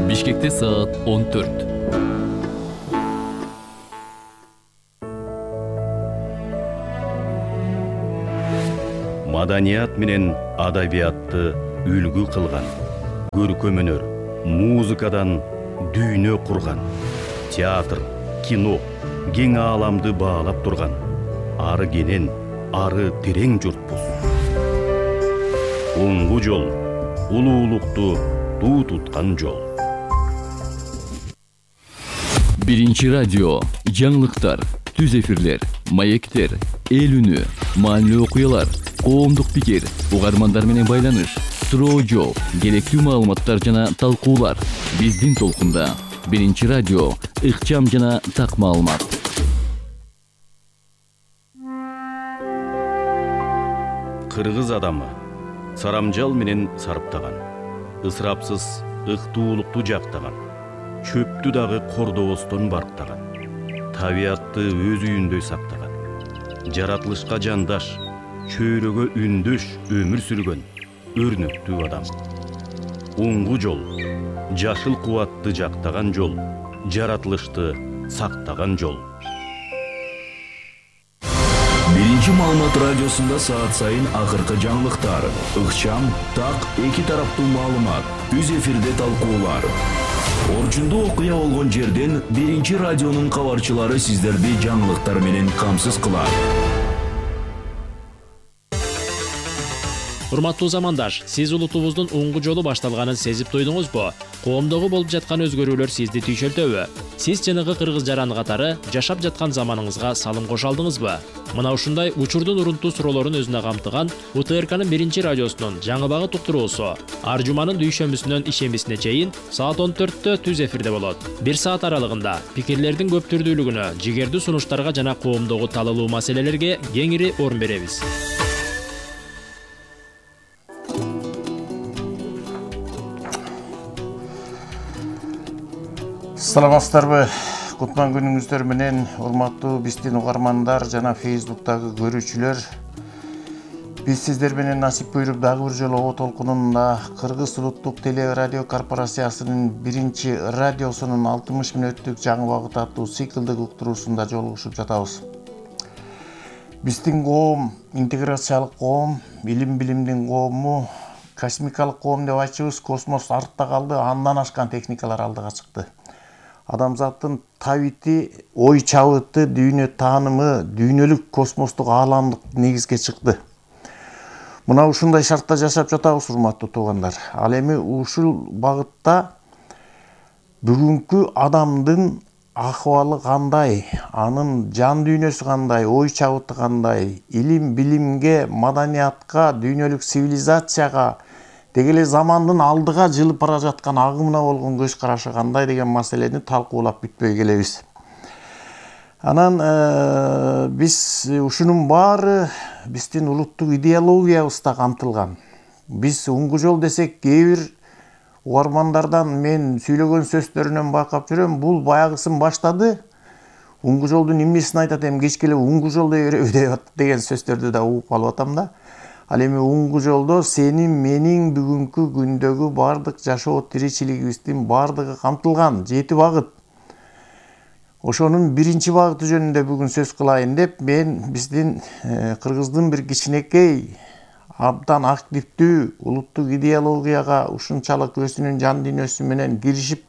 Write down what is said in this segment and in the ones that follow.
Бишкекте саат 14. Маданият менен адабиятты үлгү кылган, көркөм өнөр, музыкадан дүйнө курган, театр, кино, кең ааламды баалап турган, ары кенен, ары терең журтпуз. Оңгу жол, улуулукту туу туткан жол. Биринчи радио, жаңылыктар, түз эфирлер, маектер, эл үнү, маанилүү окуялар, коомдук пикир, угармандар менен байланыш, суроо жооп, керектүү маалыматтар жана талкуулар. Биздин толкунда Биринчи радио, ыкчам жана так маалымат. Кыргыз адамы сарамжал менен сарыптаган, ысырапсыз ыктуулукту жактаган, чөптү дагы кордобостон барктаган, табиатты өз үйүндөй сактаган, жаратылышка жандаш, чөйрөгө үндөш өмүр сүргөн өрнөктүү адам. Оңгу жол, жашыл кубатты жактаган жол, жаратылышты сактаган жол. Биринчи маалымат радиосунда саат сайын акыркы жаңылыктар, ыкчам, так, эки тараптуу маалымат, түз эфирде талкуулар. Орчундуу окуя болгон жерден Биринчи радионун кабарчылары сиздерди жаңылыктар менен камсыз кылат. Урматтуу замандаш, сиз улутубуздун оңгу жолу башталганын сезип туйдуңузбу? Коомдогу болуп жаткан өзгөрүүлөр сизди түйшөлтөбү? Сиз жанагы кыргыз жараны катары жашап жаткан заманыңызга салым кошо алдыңызбы? Мына ушундай учурдун урунтуу суроолорун өзүнө камтыган УТРКнын Биринчи радиосунун жаңы багыт уктуруусу ар жуманын дүйшөмбүсүнөн ишембисине чейин саат 14-тө түз эфирде болот. 1 саат аралыгында пикирлердин көп түрдүүлүгүнө, жигердүү сунуштарга жана коомдогу талалуу маселелерге кеңири орун беребиз. Саламатсыздарбы? Кутман күнүңүздөр менен урматтуу биздин угармандар жана Facebook'тагы көрүүчүлөр. Биз сиздер менен насип буйруп дагы бир жолу Ого толкунунда Кыргыз улуттук телерадио корпорациясынын Биринчи радиосунун 60 мүнөттүк жаңы багыт аттуу циклдык уктуруусунда жолугушуп жатабыз. Биздин коом интеграциялык коом, билимдин коому, космикалык коом деп айтчубуз. Космос артта калды, андан ашкан техникалар алдыга чыкты. Адамзаттын табити, ой чабыты, дүйнө таанымы, дүйнөлүк космостук ааламдык негизге чыкты. Мына ушундай шартта жашап жатабыз, урматтуу туугандар. Ал эми ушул багытта бүгүнкү адамдын акыбалы кандай, анын жан дүйнөсү кандай, ой чабыты кандай, илим-билимге, маданиятка, дүйнөлүк цивилизацияга, деги эле замандын алдыга жылып бара жаткан агымына болгон көз карашы кандай деген маселени талкуулап бүтпөй келебиз. Анан биз ушунун баары биздин улуттук идеологиябызда камтылган. Биз оңгу жол десек, кээ бир угармандардан мен сүйлөгөн сөздөрүнөн байкап жүрөм, бул баягысын баштады. Оңгу жолдун эмнесин айтат эми, кечке эле оңгу жол дей береби деген сөздөрдү да угуп калып атам да. Ал эми оңгу жолдо сенин, менин бүгүнкү күндөгү бардык жашоо тиричилигибиздин бардыгы камтылган 7 багыт. Ошонун биринчи багыты жөнүндө бүгүн сөз кылайын деп, мен биздин Кыргыздын бир кичинекей, абдан активдүү улуттук идеологияга ушунчалык өзүнүн жан дүйнөсү менен киришип,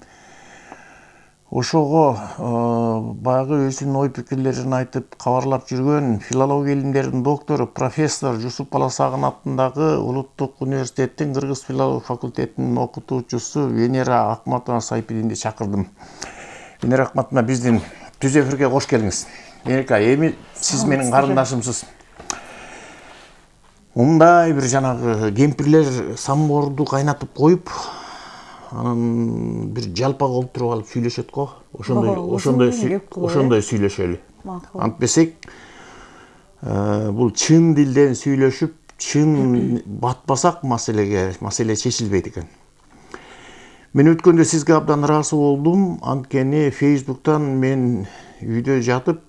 ошого баягы өзүнүн ой пикирлерин айтып кабарлап жүргөн филология илимдеринин доктору, профессор Жусуп Баласагын атындагы Улуттук университеттин Кыргыз филология факультетинин окутуучусу Венера Акматова Сайпидинди чакырдым. Венера Акматовна, биздин түз эфирге кош келиңиз. Венера, эми сиз менин карындашымсыз. Мындай бир жанагы кемпирлер самоворду кайнатып коюп, анан бир жалпак олтуруп алып сүйлөшөт го. Ошондой сүйлөшөлү. Антпесек, бул чын дилден сүйлөшүп, чын батпасак маселе чечилбейт экен. Мен өткөндө сизге абдан ыраазы болдум, анткени Facebook'тан мен үйдө жатып,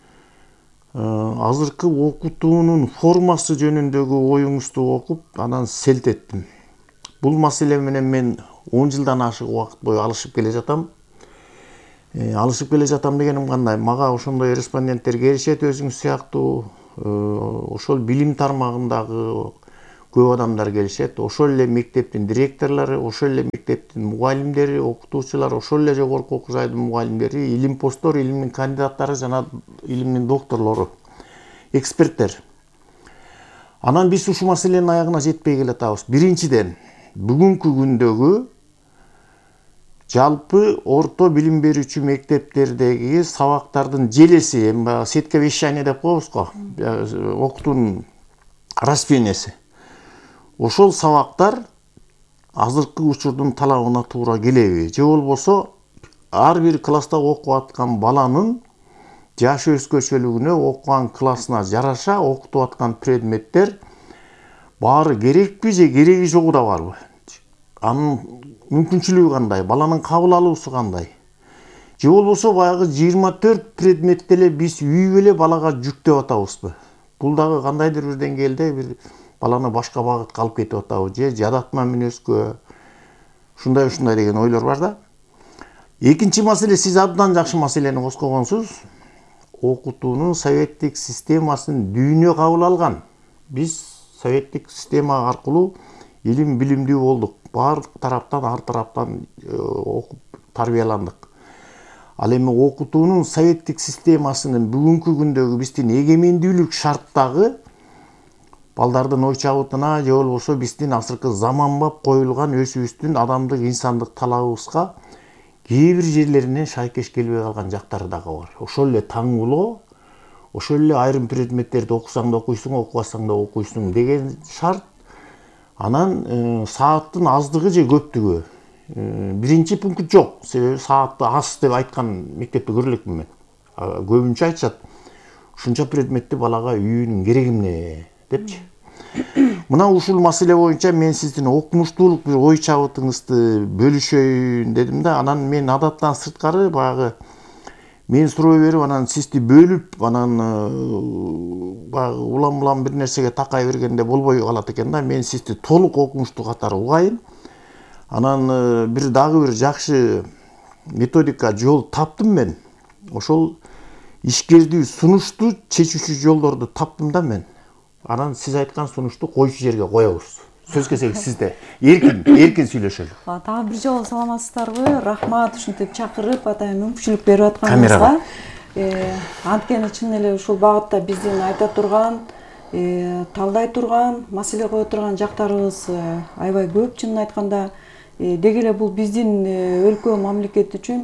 азыркы окутуунун формасы жөнүндөгү оюңузду окуп, анан селт эттим. Бул маселе менен мен 10 жылдан ашык убакыт бою алышып келе жатам. Алышып келе жатам дегеним кандай? Мага ошондой респонденттер келишет өзүңүз сыяктуу, ошол билим тармагындагы көп адамдар келишет. Ошол эле мектептин директорлору, ошол эле мектептин мугалимдери, окутуучулар, ошол эле жогорку окуу жайдын мугалимдери, илимпоздор, илимдин кандидаттары жана илимдин докторлору, эксперттер. Анан биз ушул маселенин аягына жетпей келатабыз. Биринчиден, бүгүнкү күндөгү жалпы орто билим берүүчү мектептердеги сабактардын желеси, эми баягы сетка вещания деп коебуз го, окутуунун расписаниясы. Ошол сабактар азыркы учурдун талабына туура келеби? Же болбосо ар бир класста окуп аткан баланын жаш өзгөчөлүгүнө, окуган классына жараша окутуп аткан предметтер баары керекпи же кереги жогу да барбы? Анын мүмкүнчүлүгү кандай? Баланын кабыл алуусу кандай? Же болбосо баягы 24 предметти эле биз үйүп эле балага жүктөп атабызбы? Бул дагы кандайдыр бир деңгээлде бир баланы башка багытка алып кетип атабы, же жадатма мүнөзгө, ушундай деген ойлор бар да. Экинчи маселе, сиз абдан жакшы маселени козгогонсуз. Окутуунун советтик системасын дүйнө кабыл алган. Биз советтик система аркылуу илим билимдүү болдук. Баардык тараптан, ар тараптан окуп тарбияландык. Ал эми окутуунун советтик системасынын бүгүнкү күндөгү биздин эгемендүүлүк шарттагы балдардын ой чабытына, же болбосо биздин азыркы заманбап коюлган өзүбүздүн адамдык, инсандык талабыбызга кээ бир жерлеринен шайкеш келбей калган жактары дагы бар. Ошол эле таңгулоо, ошол эле айрым предметтерди окусаң да окуйсуң, окубасаң да окуйсуң деген шарт. Анан сааттын аздыгы же көптүгү. Биринчи пункт жок. Себеби саатты аз деп айткан мектепти көрө элекмин мен. Көбүнчө айтышат, ушунча предметти балага үйүнүн кереги эмне депчи. Мына ушул маселе боюнча мен сиздин окумуштуулук бир ой чабытыңызды бөлүшөйүн дедим да. Анан мен адаттан сырткары баягы мен суроо берип, анан сизди бөлүп, анан баягы улам бир нерсеге такай бергенде болбой калат экен да. Мен сизди толук окумуштуу катары угайын. Анан бир дагы бир жакшы методика жол таптым мен. Ошол ишкердүү сунушту чечүүчү жолдорду таптым да мен. Анан сиз айткан сунушту коюучу жерге коебуз. Сөз кезеги сизде. Эркин сүйлөшөлү. Дагы бир жолу саламатсыздарбы? Рахмат ушинтип чакырып, атайын мүмкүнчүлүк берип атканыңызга. Анткени чын эле ушул багытта биздин айта турган, талдай турган, маселе кое турган жактарыбыз аябай көп, чынын айтканда. Деги эле бул биздин өлкө, мамлекет үчүн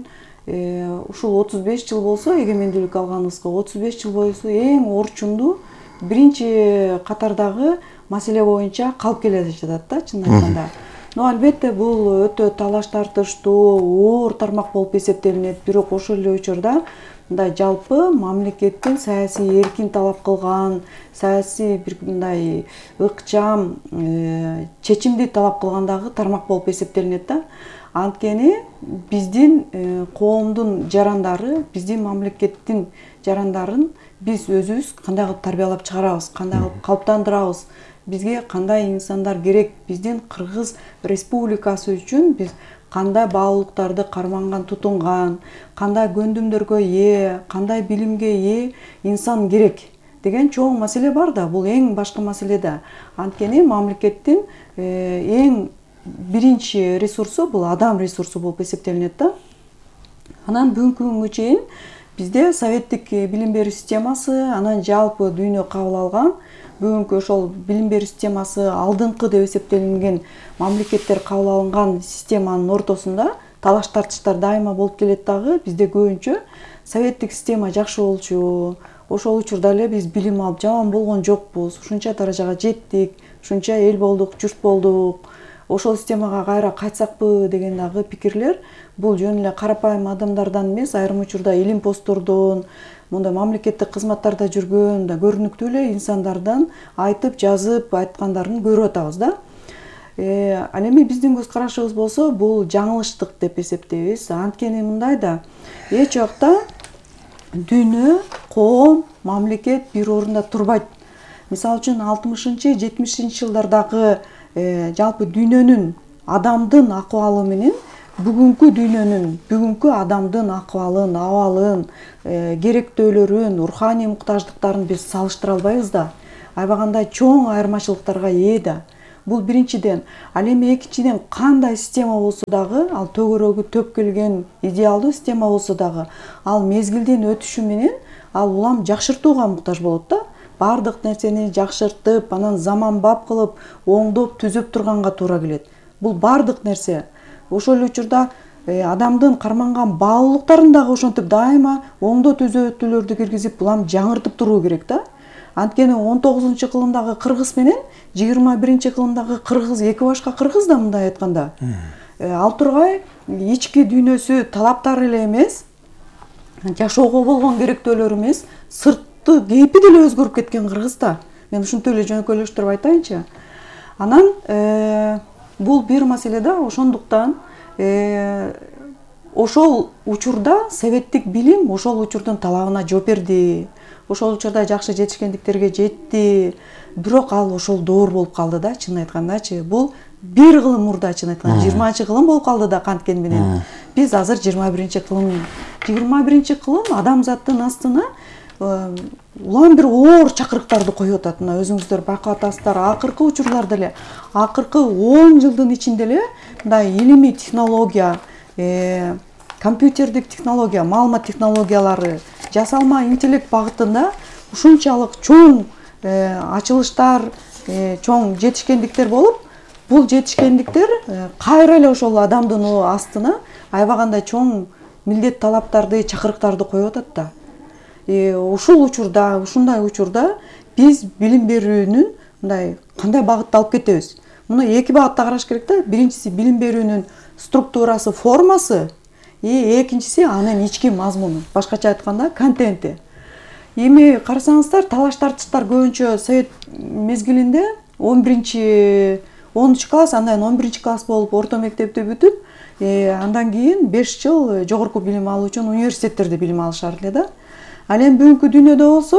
ушул 35 жыл болсо, эгемендүүлүк алганыбызга 35 жыл боюсу эң орчундуу биринчи катардагы маселе боюнча калып келе жатат да, чынын айтканда. Но албетте бул өтө талаш тартыштуу, оор тармак болуп эсептелинет. Бирок ошол эле учурда мындай жалпы мамлекеттин саясий эркин талап кылган, саясий бир мындай ыкчам, чечимди талап кылгандагы тармак болуп эсептелинет да. Анткени биздин коомдун жарандары, биздин мамлекеттин жарандарын биз өзүбүз кандай кылып тарбиялап чыгарабыз, кандай кылып калыптандырабыз, бизге кандай инсандар керек, биздин Кыргыз Республикасы үчүн биз кандай баалуулуктарды карманган, тутунган, кандай көндүмдөргө ээ, кандай билимге ээ инсан керек деген чоң маселе бар да. Бул эң башкы маселе да. Анткени мамлекеттин эң биринчи ресурсу бул адам ресурсу болуп эсептелинет да. Анан бүгүнкү күнгө чейин бизде советтик билим берүү системасы, анан жалпы дүйнө кабыл алган бүгүнкү ошол билим берүү системасы алдыңкы деп эсептелинген мамлекеттер кабыл алынган системанын ортосунда талаш тартыштар дайыма болуп келет дагы. Бизде көбүнчө советтик система жакшы болчу, ошол учурда эле биз билим алып жаман болгон жокпуз, ушунча даражага жеттик, ушунча эл болдук, журт болдук, ошол системага кайра кайтсакпы деген дагы пикирлер бул жөн эле карапайым адамдардан эмес, айрым учурда илимпоздордон, мындай мамлекеттик кызматтарда жүргөн да көрүнүктүү эле инсандардан айтып, жазып айткандарын көрүп атабыз да. Ал эми биздин көз карашыбыз болсо бул жаңылыштык деп эсептейбиз. Анткени мындай да, эч убакта дүйнө, коом, мамлекет бир орунда турбайт. Мисалы үчүн 60-70-жылдардагы жалпы дүйнөнүн адамдын акыбалы менен бүгүнкү дүйнөнүн, бүгүнкү адамдын акыбалын, абалын, керектөөлөрүн, руханий муктаждыктарын биз салыштыра албайбыз да. Аябагандай чоң айырмачылыктарга ээ да. Бул биринчиден. Ал эми экинчиден, кандай система болсо дагы, ал төгөрөгү төп келген идеалдуу система болсо дагы, ал мезгилдин өтүшү менен ал улам жакшыртууга муктаж болот да. Бардык нерсени жакшыртып, анан заманбап кылып, оңдоп, түзөп турганга туура келет. Бул бардык нерсе. Ошол учурда адамдын карманган баалуулуктарын дагы ошентип дайыма оңдоо түзөтүүлөрдү киргизип, улам жаңыртып туруу керек да. Анткени 19-кылымдагы кыргыз менен 21-кылымдагы кыргыз эки башка кыргыз да, мындай айтканда. Ал тургай ички дүйнөсү, талаптары эле эмес, жашоого болгон керектөөлөрү эмес, сыртты кейпи деле өзгөрүп кеткен кыргыз да. Мен ушинтип эле жөнөкөйлөштүрүп айтайынчы. Анан бул бир маселе да, ошондуктан ошол учурда советтик билим ошол учурдун талабына жооп берди. Ошол учурда жакшы жетишкендиктерге жетти. Бирок ал ошол доор болуп калды да, чын айткандачы. Бул бир кылым мурда, чын айтканда 20-кылым болуп калды да канткени менен. Биз азыр 21-кылым. 21-кылым адамзаттын астына улам бир оор чакырыктарды коюп атат. Мына өзүңүздөр байкап атасыздар, акыркы учурларда эле, акыркы 10 жылдын ичинде эле мындай илимий технология, компьютердик технология, маалымат технологиялары, жасалма интеллект багытында ушунчалык чоң ачылыштар, чоң жетишкендиктер болуп, бул жетишкендиктер кайра эле ошол адамдын астына аябагандай чоң милдет талаптарды, чакырыктарды коюп атат да. Ушул учурда, ушундай учурда биз билим берүүнүн мындай кандай багытта алып кетебиз? Муну эки багытта караш керек да. Биринчиси билим берүүнүн структурасы, формасы, экинчиси анын ички мазмуну, башкача айтканда контенти. Эми карасаңыздар, талаш тартыштар көбүнчө совет мезгилинде 10-10 класс, андан 11 класс болуп орто мектепти бүтүп, андан кийин 5 жыл жогорку билим алуу үчүн университеттерде билим алышар эле да. Ал эми бүгүнкү дүйнөдө болсо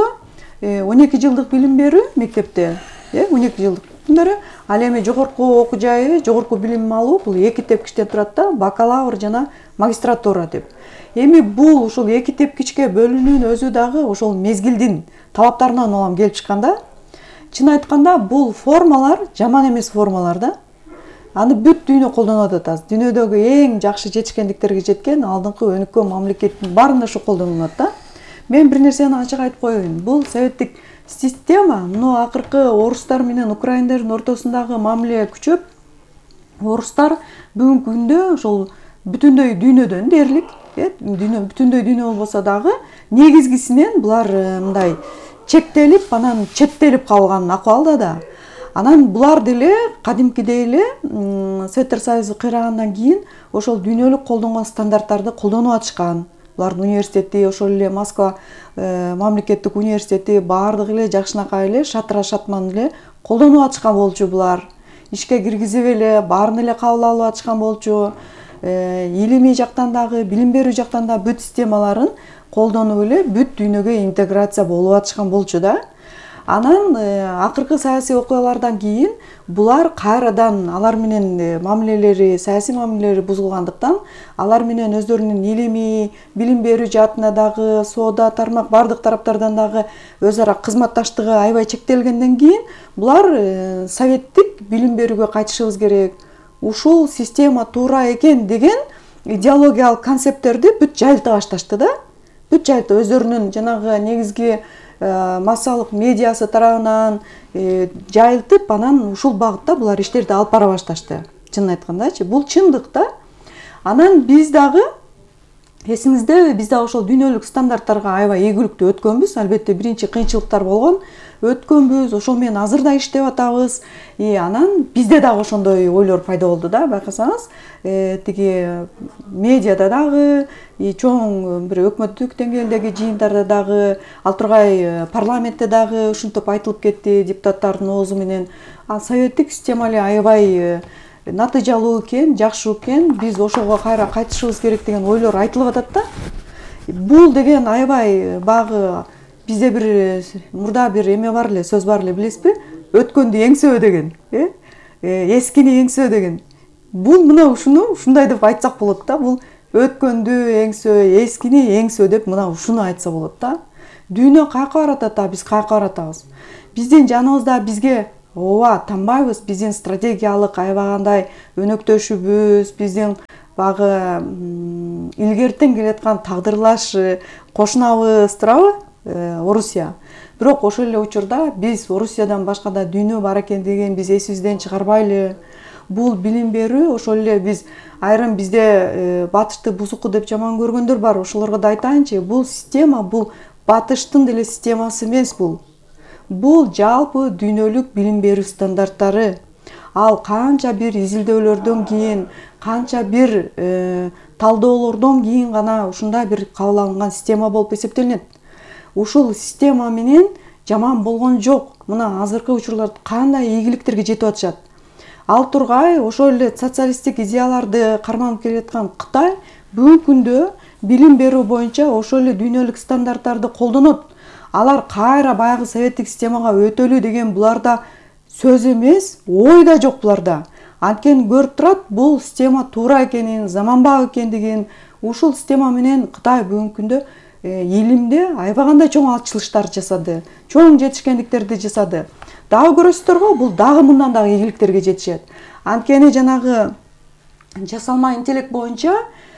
12 жылдык билим берүү мектепте, 12 жылдык билим берүү. Ал эми жогорку окуу жайы, жогорку билим алуу бул эки тепкичтен турат да, бакалавр жана магистратура деп. Эми бул ушул эки тепкичке бөлүнүүнүн өзү дагы ошол мезгилдин талаптарынан улам келип чыккан да. Чын айтканда бул формалар жаман эмес формалар да. Аны бүт дүйнө колдонуп атат. Дүйнөдөгү эң жакшы жетишкендиктерге жеткен алдыңкы өнүккөн мамлекеттин баарында ушу колдонулат да. Мен бир нерсени ачык айтып коеюн. Бул советтик система, муну акыркы орустар менен украиндардын ортосундагы мамиле күчөп, орустар бүгүнкү күндө ошол бүтүндөй дүйнөдөн дээрлик, бүтүндөй дүйнө болбосо дагы негизгисинен булар мындай чектелип, анан четтелип калган акыбалда да. Анан булар деле кадимкидей эле Советтер Союзу кыйрагандан кийин ошол дүйнөлүк колдонгон стандарттарды колдонуп атышкан. Булардын университети, ошол эле Москва мамлекеттик университети баардыгы эле жакшынакай эле шатыра шатман эле колдонуп атышкан болчу булар. Ишке киргизип эле баарын эле кабыл алып атышкан болчу. Илимий жактан дагы, билим берүү жактан да бүт системаларын колдонуп эле бүт дүйнөгө интеграция болуп атышкан болчу да. Анан акыркы саясий окуялардан кийин булар кайрадан алар менен мамилелери, саясий мамилелери бузулгандыктан, алар менен өздөрүнүн илимий, билим берүү жаатында дагы, соода, тармак бардык тараптардан дагы өз ара кызматташтыгы аябай чектелгенден кийин булар советтик билим берүүгө кайтышыбыз керек. Ушул система туура экен деген идеологиялык концепттерди бүт жайылта башташты да. Бүт жайылта өздөрүнүн жанагы негизги массалык медиасы тарабынан жайылтып, анан ушул багытта булар иштерди алып бара башташты. Чын айткандачы, бул чындык да. Анан биз дагы эсиңизде, биз дагы ошол дүйнөлүк стандарттарга аябай ийгиликтүү өткөнбүз. Албетте биринчи кыйынчылыктар болгон, өткөнбүз, ошол менен азыр да иштеп атабыз. Анан бизде дагы ошондой ойлор пайда болду да, байкасаңыз. Тиги медиада дагы, чоң бир өкмөттүк деңгээлдеги жыйындарда дагы, ал тургай парламентте дагы ушинтип айтылып кетти депутаттардын оозу менен. Советтик система эле аябай натыйжалуу экен, жакшы экен, биз ошого кайра кайтышыбыз керек деген ойлор айтылып атат да. Бул деген аябай багы бизде бир мурда бир эме бар эле, сөз бар эле, билесизби? Өткөндү эңсөө деген, эскини эңсөө деген. бул мына ушундай деп айтсак болот да. Бул өткөндү эңсө, эскини эңсө деп мына ушуну айтса болот да. Дүйнө кайка баратат, биз кайка баратабыз. Биздин жаныбызда бизге ооба танбайбыз. Биздин стратегиялык аябагандай өнөктөшүбүз, биздин багы илгертен келаткан тагдырлаш кошунабыз турабы, Орусия. Бирок ошол эле учурда биз Орусиядан башка да дүйнө бар экен деген биз эсибизден чыгарбайлы. Бул билим берүү ошол эле биз айрым бизде батышты бузуку деп жаман көргөндөр бар. Ошолорго да айтайынчы, бул система бул батыштын деле системасы эмес бул. Бул жалпы дүйнөлүк билим берүү стандарттары. Ал канча бир изилдөөлөрдөн кийин, канча бир талдоолордон кийин гана ушундай бир кабыл алынган система болуп эсептелинет. Ушул система менен жаман болгон жок. Мына азыркы учурларда кандай ийгиликтерге жетип атышат. Ал тургай ошол эле социалисттик идеяларды карманып келаткан Кытай бүгүнкү күндө билим берүү боюнча ошол эле дүйнөлүк стандарттарды колдонот. Алар кайра баягы советтик системага өтөлү деген буларда сөз эмес, ой да жок буларда. Анткени көрүп турат, бул система туура экенин, заманбап экендигин. Ушул система менен Кытай бүгүнкү күндө илимде аябагандай чоң ачылыштар жасады, чоң жетишкендиктерди жасады. Дагы көрөсүздөргө, бул дагы мындан дагы ийгиликтерге жетишет. Анткени жанагы жасалма интеллект боюнча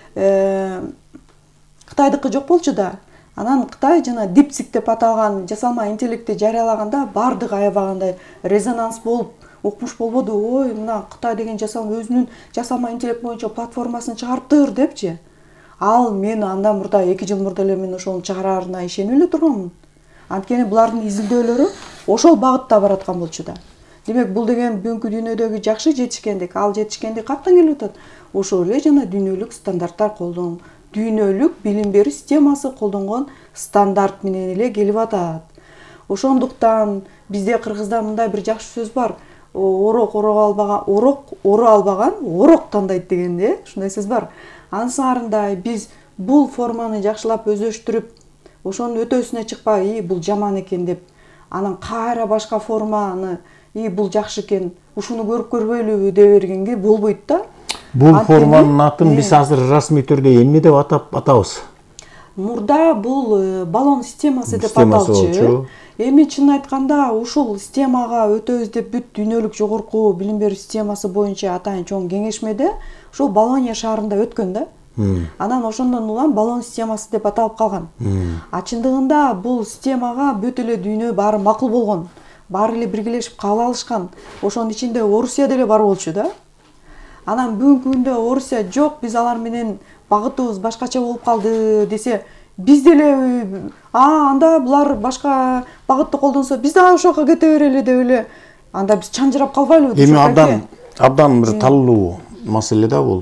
Кытайдыкы жок болчу да. Анан Кытай жана DeepSeek деп аталган жасалма интеллектти жарыялаганда бардыгы аябагандай резонанс болуп, укмуш болбоду. Ой, мына Кытай деген өзүнүн жасалма интеллект боюнча платформасын чыгарыптыр депчи. Ал мен андан мурда 2 жыл мурда эле мен ошонун чыгараарына ишенип эле турганмын. Анткени булардын изилдөөлөрү ошол багытта бараткан болчу да. Демек бул деген бүгүнкү дүйнөдөгү жакшы жетишкендик. Ал жетишкендик каяктан келип атат? Ошол эле жана дүйнөлүк стандарттар колдонуп, дүйнөлүк билим берүү системасы колдонгон стандарт менен эле келип атат. Ошондуктан бизде Кыргызда мындай бир жакшы сөз бар. Орок албаган орок тандайт дегенде, ушундай сөз бар. Анын сыңарында биз бул форманы жакшылап өздөштүрүп, ошонун өтөсүнө чыкпай, бул жаман экен деп, анан кайра башка форманы, бул жакшы экен, ушуну көрүп көрбөйлүбү деп бергенге болбойт да. Бул форманын атын биз азыр расмий түрдө эмне деп атабыз? Мурда бул баллон системасы деп аталчу. Эми чын айтканда ушул системага өтөбүз деп бүт дүйнөлүк жогорку билим берүү системасы боюнча атайын чоң кеңешмеде ушул Болонья шаарында өткөн да. Анан ошондон улам баллон системасы деп аталып калган. А чындыгында бул системага бүт эле дүйнө баары макул болгон. Баары эле биргелешип кабыл алышкан. Ошонун ичинде Орусия деле бар болчу да. Анан бүгүнкү күндө Орусия жок, биз алар менен багытыбыз башкача болуп калды десе, биз деле анда булар башка багытты колдонсо, биз дагы ошого кете берели деп эле анда биз чанжырап калбайлыбы? Эми абдан бир талуу маселе да бул.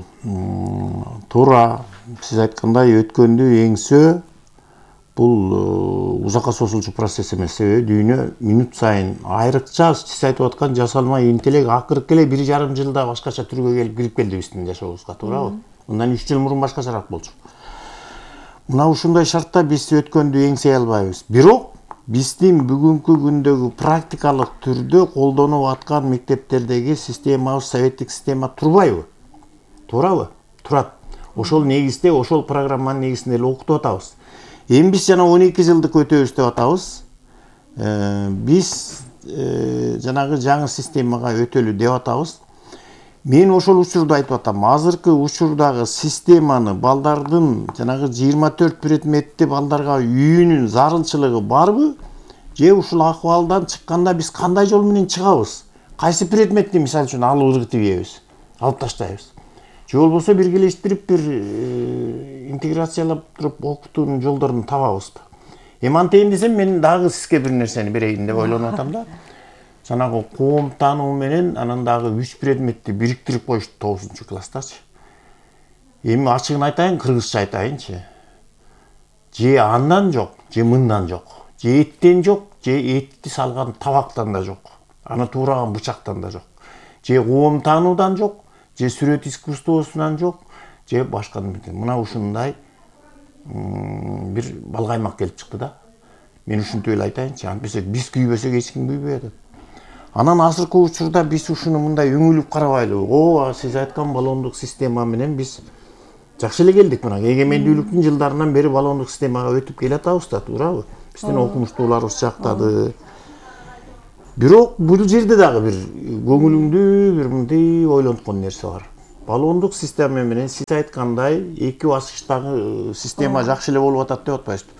Туура сиз айткандай өткөндү эңсөө бул узакка созулчу процесс эмес. Себеби дүйнө минут сайын айрыкча сиз айтып аткан жасалма интеллект акыркы эле 1,5 жылда башкача түргө кирип келди биздин жашообузга, туурабы? Мындан 3 жыл мурун башкачараак болчу. Мына ушундай шартта биз өткөндү эңсей албайбыз. Бирок биздин бүгүнкү күндөгү практикалык түрдө колдонуп аткан мектептердеги системабыз советтик система турбайбы? Туурабы? Турат. Ошол негизде, ошол программанын негизинде эле окутуп атабыз. Эми биз жана 12 жылдык өтөбүз деп атабыз. Биз жанагы жаңы системага өтөлү деп атабыз. Мен ошол учурда айтып атам. Азыркы учурдагы системаны балдардын жанагы 24 предметти балдарга үйүүнүн зарылчылыгы барбы? Же ушул акыбалдан чыкканда биз кандай жол менен чыгабыз? Кайсы предметти мисалы үчүн алып ыргытыбыз, алып таштайбыз? Же болбосо биргелештирип бир интеграциялап туруп окутуунун жолдорун табабызбы? Эми антейин десем, мен дагы сизге бир нерсени берейин деп ойлонуп атам да. Жанагы коом таануу менен анан дагы 3 предметти бириктирип коюшту 9-класстачы. Эми ачыгын айтайын, кыргызча айтайынчы. Же андан жок, же мындан жок. Же эттен жок, же этти салган табактан да жок. Аны туураган бычактан да жок. Же коом таануудан жок, же сүрөт искусствосунан жок, же башка. Мына ушундай бир балгаймак келип чыкты да. Мен ушинтип эле айтайынчы. Антпесе биз күйбөсөк эч ким күйбөй атат. Анан азыркы учурда биз ушуну мындай үңүлүп карабайлы. Ооба, сиз айткан баллондук система менен биз жакшы эле келдик. Мына эгемендүүлүктүн жылдарынан бери баллондук системага өтүп келатабыз да, туурабы? Биздин окумуштууларыбыз жактады. Бирок бул жерде дагы бир көңүлүңдү бир мындай ойлонткон нерсе бар. Баллондук система менен сиз айткандай эки баскычтагы система жакшы эле болуп атат деп атпайсызбы?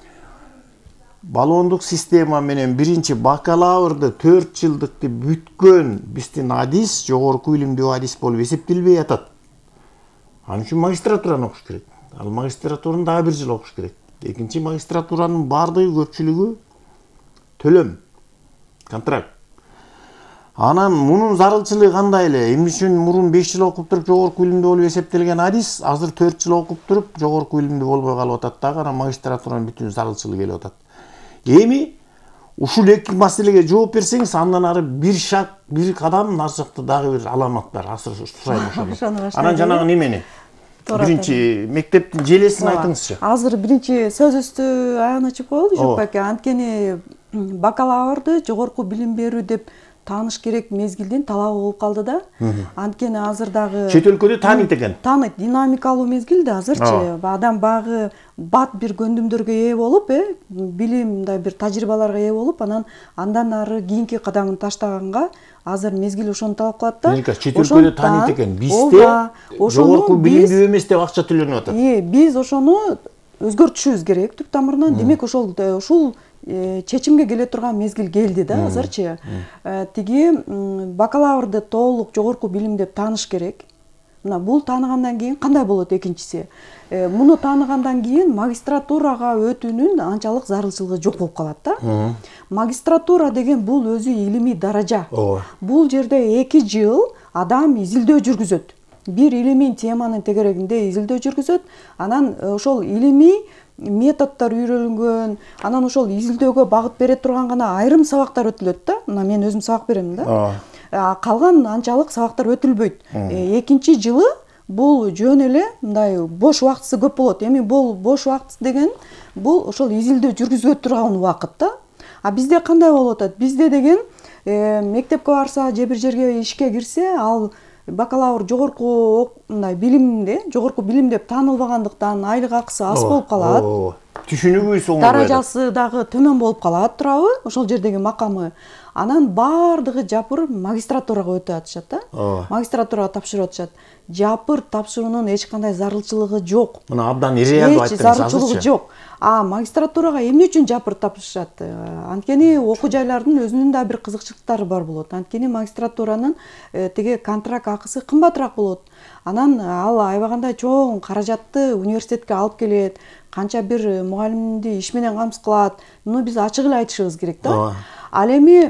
Баллондук система менен биринчи бакалаврды 4 жылдыкты бүткөн биздин адис жогорку илимдүү адис болуп эсептелбей атат. Ал үчүн магистратураны окуш керек. Ал магистратураны дагы 1 жыл окуш керек. Экинчи магистратуранын бардыгы көпчүлүгү төлөм, контракт. Анан мунун зарылчылыгы кандай эле? Эмне үчүн мурун 5 жыл окуп туруп жогорку илимдүү болуп эсептелген адис азыр 4 жыл окуп туруп жогорку илимдүү болбой калып атат дагы, анан магистратуранын бүтүн зарылчылыгы келип атат. Эми ушул эки маселеге жооп берсеңиз, андан ары бир шаг, бир кадам нары жакта дагы бир аламат бар. Азыр сурайм ошону. Анан жанагы немени? Биринчи мектептин желесин айтыңызчы. Азыр биринчи сөзүбүздү аягына чыгып коелу, Жок аке. Анткени бакалаврды жогорку билим берүү деп тааныш керек мезгилдин талабы болуп калды да. Анткени азыр дагы чет өлкөдө тааныйт экен. Тааныйт, динамикалуу мезгил да азырчы. Адам багы бат бир көндүмдөргө ээ болуп, билим мындай бир тажрыйбаларга ээ болуп, андан ары кийинки кадамын таштаганга азыр мезгил ошону талап кылат да. Чет өлкөдө тааныйт экен. Бизде жогорку билимдүү эмес деп акча төлөнүп атат. Биз ошону өзгөртүшүбүз керек түп тамырынан. Демек ушул чечимге келе турган мезгил келди да азырчы. Тиги бакалаврды толук жогорку билим деп тааныш керек. Мына бул тааныгандан кийин кандай болот экинчиси? Муну тааныгандан кийин магистратурага өтүүнүн анчалык зарылчылыгы жок болуп калат да. Магистратура деген бул өзү илимий даража. Бул жерде 2 жыл адам изилдөө жүргүзөт. Бир илимий теманын тегерегинде изилдөө жүргүзөт. Анан ошол илимий методдор үйрөнгөн, анан ошол изилдөөгө багыт бере турган гана айрым сабактар өтүлөт да. Мына мен өзүм сабак берем да. Калган анчалык сабактар өтүлбөйт. Экинчи жылы бул жөн эле мындай бош убактысы көп болот. Эми бул бош убакыт деген бул ошол изилдөө жүргүзө турган убакыт да. А бизде кандай болуп атат? Бизде деген мектепке барса же бир жерге ишке кирсе, ал бакалавр жогорку мындай билимде, жогорку билим деп таанылбагандыктан айлык акысы аз болуп калат. Түшүнүгүбүз оңой. Даражасы дагы төмөн болуп калат, туурабы? Ошол жердеги макамы. Анан бардыгы жапыр магистратурага өтүп атышат да. Магистратурага тапшырып атышат. Жапыр тапшыруунун эч кандай зарылчылыгы жок. Мына абдан реалдуу айттыңыз азырчы. Зарылчылыгы жок. Магистратурага эмне үчүн жапыр тапшырышат? Анткени окуу жайлардын өзүнүн да бир кызыкчылыктары бар болот. Анткени магистратуранын тиги контракт акысы кымбатыраак болот. Анан ал аябагандай чоң каражатты университетке алып келет. Канча бир мугалимди иш менен камсыз кылат. Муну биз ачык эле айтышыбыз керек да. Ал эми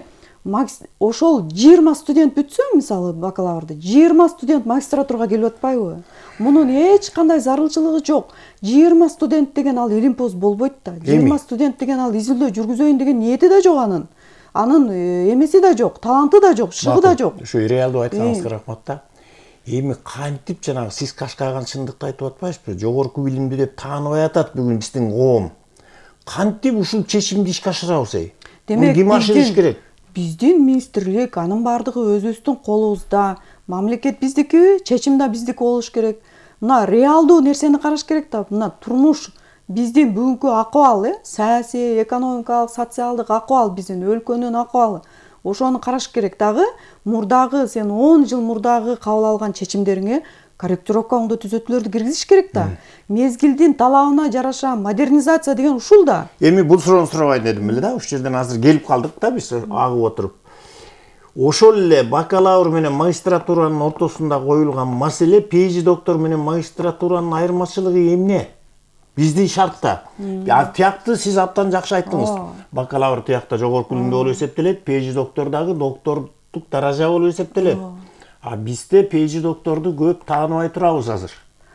ошол 20 студент бүтсө, мисалы бакалаврды, 20 студент магистратурага келип атпайбы? Мунун эч кандай зарылчылыгы жок. 20 студент деген ал илимпоз болбойт да. 20 студент деген ал изилдөө жүргүзөйүн деген ниети да жок анын. Анын эмеси да жок, таланты да жок, шыгы да жок. Ушу реалдуу айтканыңызга рахмат да. Эми кантип жанагы сиз кашкаган чындыкты айтып атпайсызбы? Жогорку билимди деп тааныбай атат бүгүн биздин коом. Кантип ушул чечимди ишке ашырабыз эй? Демек, ким ашырыш керек? Биздин министрлик, анын бардыгы өзүбүздүн колубузда. Мамлекет биздики, чечим да биздики болуш керек. Мына реалдуу нерсени караш керек да. Мына турмуш биздин бүгүнкү акыбал, саясий, экономикалык, социалдык акыбал, биздин өлкөнүн акыбалы. Ошону караш керек дагы. Мурдагы сен 10 жыл мурдагы кабыл алган чечимдериңе корректировкаңды түзөтүүлөрдү киргизиш керек да. Мезгилдин талабына жараша модернизация деген ушул да. Эми бул суроону сурабайын дедим эле да. Ушул жерден азыр келип калдык да биз агып отуруп. Ошол эле бакалавр менен магистратуранын ортосунда коюлган маселе PhD доктор менен магистратуранын айырмачылыгы эмне? Биздин шартта. Тиякты сиз абдан жакшы айттыңыз. Бакалавр тиякта жогорку билимдүү болуп эсептелет, PhD доктор дагы доктордук даража болуп эсептелет. А бизде PhD докторду көп тааныбай турабыз азыр.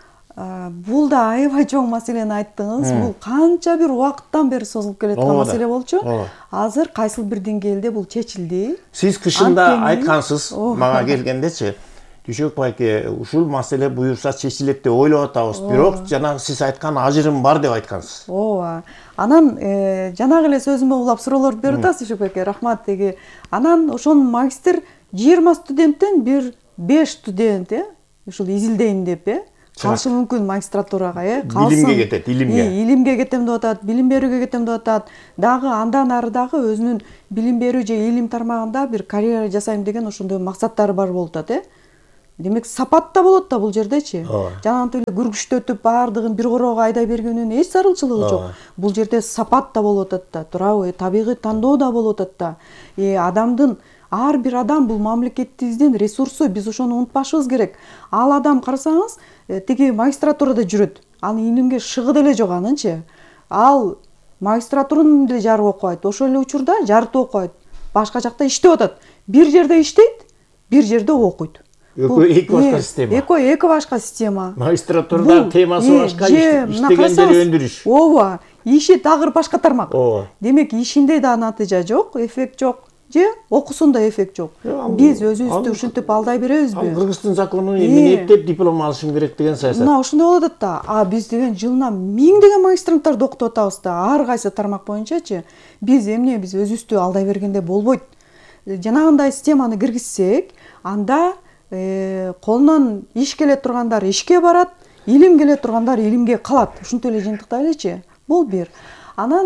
Бул да аябай чоң маселени айттыңыз. Бул канча бир убакыттан бери созулуп келаткан маселе болчу. Азыр кайсыл бир деңгээлде бул чечилди. Сиз кышында айткансыз, мага келгендечи. Түшөк байке, ушул маселе буюрса чечилет деп ойлоп атабыз. Бирок жанагы сиз айткан ажырым бар деп айткансыз. Ооба. Анан жанагы эле сөзүмө улап суроолорду берип атасыз Түшөк байке, рахмат деги. Анан ошонун магистр 20 студенттен бир 5 студент ушул изилдейин деп калышы мүмкүн магистратурага Илимге кетет, илимге. Илимге кетем деп атат, билим берүүгө кетем деп атат. Дагы андан ары дагы өзүнүн билим берүү же илим тармагында бир карьера жасайм деген ошондой максаттары бар болуп атат, Демек сапат да болот да бул жердечи. Жанагынтип эле күргүчтөтүп баардыгын бир короого айдай бергенинин эч зарылчылыгы жок. Бул жерде сапат да болуп атат да, туурабы? Табигый тандоо да болуп атат да. Адамдын ар бир адам бул мамлекетибиздин ресурсу, биз ошону унутпашыбыз керек. Ал адам карасаңыз, тиги магистратурада жүрөт. Анын илимге шыгы деле жок анынчы. Ал магистратураны деле жарып окубайт. Ошол эле учурда жарытып окубайт. Башка жакта иштеп атат. Бир жерде иштейт, бир жерде окуйт. Эки башка система. Эки башка система. Магистратурада темасы башка, иштеген жери өндүрүш. Ооба, иши дагы башка тармак. Демек ишинде да натыйжа жок, эффект жок. Же окуусунда эффект жок. Биз өзүбүздү ушинтип алдай беребизби? Кыргыздын закону эмне эптеп диплом алышым керек деген саясат. Мына ошондой болуп атат да. Биз деген жылына 1000 магистранттарды окутуп атабыз да. Ар кайсы тармак боюнчачы. Биз өзүбүздү алдай бергенде болбойт. Жанагындай системаны киргизсек, анда колунан иш келе тургандар ишке барат, илим келе тургандар илимге калат. Ушинтип эле жыйынтыктайлычы. Бул бир. Анан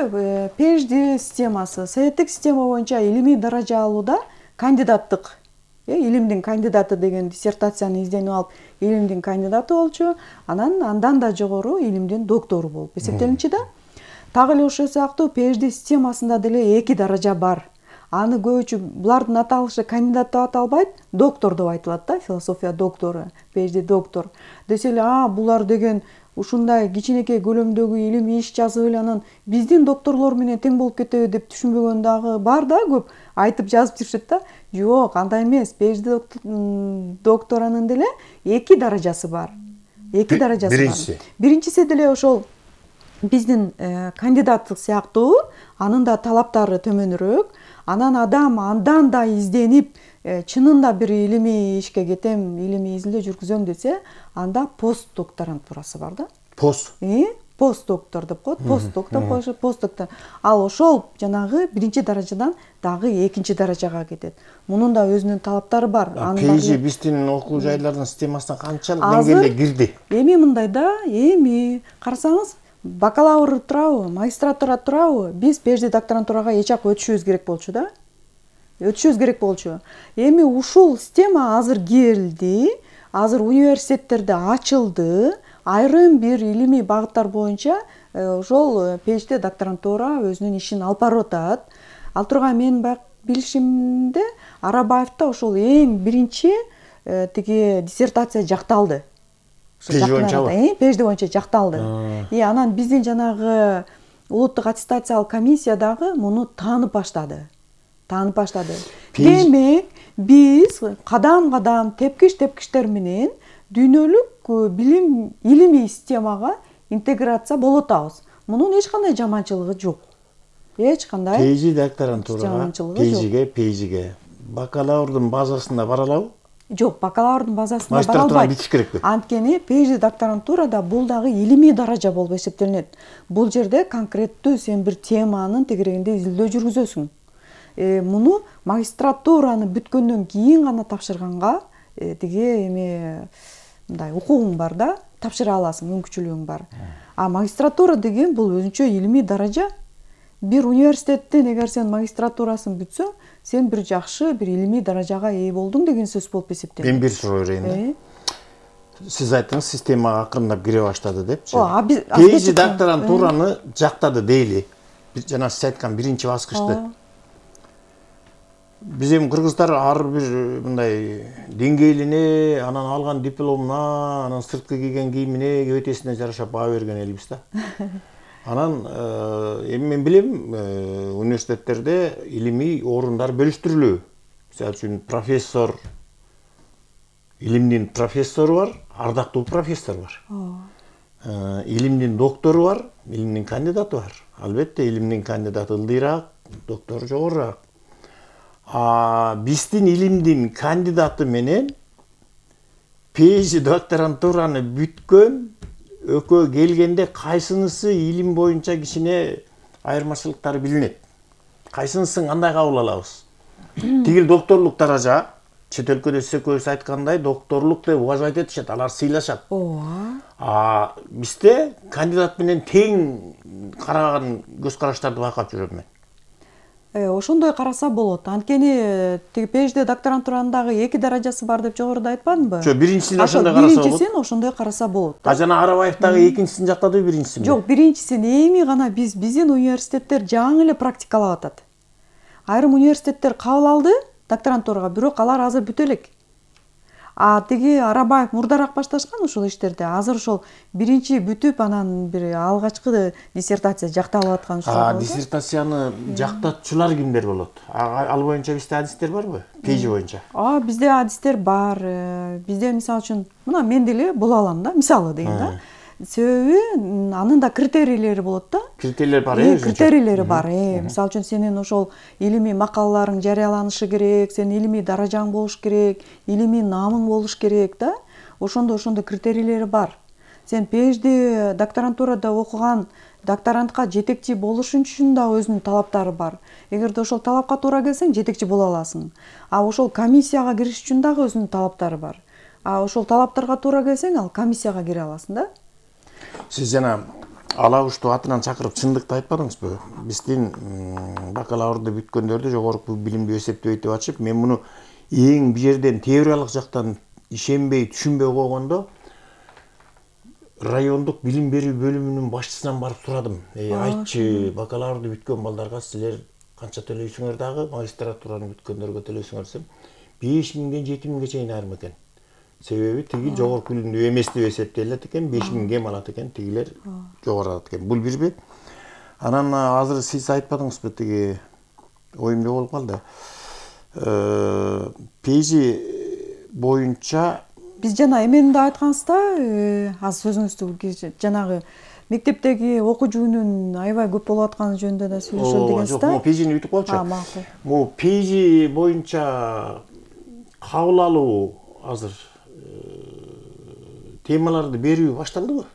PhD системасы, советтик система боюнча илимий даража алууда кандидаттык, илимдин кандидаты деген диссертацияны изденип алып, илимдин кандидаты болчу, андан да жогору илимдин доктору болуп эсептелинчи да. Так эле ошол сыяктуу PhD системасында деле 2 даража бар. Аны көбүчө булардын аталышы кандидат деп аталбайт, доктор деп айтылат да, философия доктору, PhD доктор. Десе эле, булар деген ушундай кичинекей көлөмдөгү илимий иш жазып эле анан биздин докторлор менен тең болуп кетеби деп түшүнбөгөн дагы бар да, көп айтып жазып жүрүшөт да. Жок, андай эмес. PhD докторанын деле 2 даражасы бар. 2 даражасы бар. Биринчиси деле ошол биздин кандидаттык сыяктуу, анын да талаптары төмөнүрөөк. Анан адам андан да изденип, чынында бир илимий ишке кетем, илимий изилдөө жүргүзөм десе, анда пост докторантурасы бар да. Пост доктор деп коет, пост доктор коюшат, пост доктор. Ал ошол жанагы биринчи даражадан дагы экинчи даражага кетет. Мунун да өзүнүн талаптары бар. PhD биздин окуу жайлардын системасына канчалык деңгээлде кирди? Мындай да, карасаңыз, бакалавр турабы, магистратура турабы, биз PhD докторантурага эч ак өтүшүбүз керек болчу да. Ушул система азыр келди, азыр университеттерде ачылды, айрым бир илимий багыттар боюнча ошол PhD докторантура өзүнүн ишин алып барып атат. Ал турган менин билишимде Арабаевда ошол эң биринчи тиги диссертация жакталды. PhD боюнча жакталды. Анан биздин жанагы улуттук аттестациялык комиссия дагы муну таанып баштады. Демек, биз кадам-кадам тепкич-тепкичтер менен дүйнөлүк билим илимий системага интеграция болуп атабыз. Мунун эч кандай жаманчылыгы жок. Эч кандай PhD докторантурага, PhD-ге бакалаврдын базасында бара алабы? Жок, бакалаврдын базасында бара албайт. Анткени PhD докторантурада бул дагы илимий даража болуп эсептелинет. Бул жерде конкреттүү сен бир теманын тегерегинде изилдөө жүргүзөсүң. Муну магистратураны бүткөндөн кийин гана тапшырганга тиги мындай укугуң бар да, тапшыра аласың, мүмкүнчүлүгүң бар. Магистратура деген бул өзүнчө илимий даража. Бир университеттин эгер сен магистратурасын бүтсөң, сен бир жакшы бир илимий даражага ээ болдуң деген сөз болуп эсептелет. Мен бир суроо берейин. Сиз айттыңыз, системага акырындап кире баштады депчи. PhD докторантураны жактады дейли. Жана сиз айткан биринчи баскычты. Биз эми кыргыздар ар бир мындай деңгээлине, анан алган дипломуна, анан сырткы кийген кийимине, кебетесине жараша баа берген элбиз да. Анан эми мен билем, университеттерде илимий орундар бөлүштүрүлүү. Мисалы үчүн профессор, илимдин профессору бар, ардактуу профессор бар. Илимдин доктору бар, илимдин кандидаты бар. Албетте илимдин кандидаты ылдыйраак, доктору жогорураак. Биздин илимдин кандидаты менен PhD докторантураны бүткөн экөө келгенде кайсынысы илим боюнча кичине айырмачылыктары билинет? Кайсынысын кандай кабыл алабыз? Тигил докторлук даража, чет өлкөдө сиз экөөбүз айткандай докторлук деп уважать этишет, алар сыйлашат. ооба. Бизде кандидат менен тең караган көз караштарды байкап жүрөм мен. Ошондой караса болот. Анткени тиги PhD докторантурандагы 2 даражасы бар деп жогоруда айтпадымбы? Жок, биринчисин ошондой караса болот. Биринчисин ошондой караса болот. Жана Арабаев дагы экинчисин жактады, биринчисин. Жок, биринчисин эми гана биздин университеттер жаңы эле практикалап атат. Айрым университеттер кабыл алды докторантурага, бирок алар азыр бүтө элек. Тиги Арабаев мурдараак башташкан ушул иштерди. Азыр ошол биринчи бүтүп, анан бир алгачкы диссертация жакталып аткан ушул. Диссертацияны жактатчулар кимдер болот? Ал боюнча бизде адистер барбы? PhD боюнча. Бизде адистер бар. Бизде мисалы үчүн, мына мен деле боло алам да, мисалы дейм да. Себеби анын да критерийлери болот да. Критерийлер бар, критерийлери бар. Мисалы үчүн сенин ошол илимий макалаларың жарыяланышы керек, сенин илимий даражаң болуш керек, илимий намың болуш керек да. Ошондой критерийлери бар. Сен PhD докторантурада окуган докторантка жетекчи болуш үчүн да өзүнүн талаптары бар. Эгерде ошол талапка туура келсең, жетекчи боло аласың. Ошол комиссияга кириш үчүн дагы өзүнүн талаптары бар. Ошол талаптарга туура келсең, ал комиссияга кире аласың да. Сиз жана алабушту атынан чакырып чындыкты айтпадыңызбы? Биздин бакалаврды бүткөндөрдү жогорку билимдүү эсептебейт деп атышып, мен муну эң бир жерден теориялык жактан ишенбей, түшүнбөй койгондо райондук билим берүү бөлүмүнүн башчысынан барып сурадым. Айтчы, бакалаврды бүткөн балдарга силер канча төлөйсүңөр дагы, магистратураны бүткөндөргө төлөйсүңөр десем, 5000ден 7000ге чейин айырма экен. Себеби тиги жогорку билимдүү эмес деп эсептелет экен, 5000 кем алат экен, тигилер жогору алат экен. Бул бирби. Анан азыр сиз айтпадыңызбы, тиги оюмда болуп калды. PhD боюнча биз жана эмени да айткансыз да, аз сөзүңүздү жанагы мектептеги окуу жүгүнүн аябай көп болуп атканы жөнүндө да сүйлөшөлү дегенсиз да. Жок, PhD-ни бүтүп болчу. Макул. Бул PhD боюнча кабыл алуу азыр темаларды берүү башталдыбы?